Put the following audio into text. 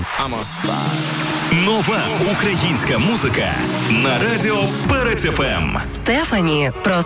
Нова українська музика на радіо Перець ФМ. Стефані, про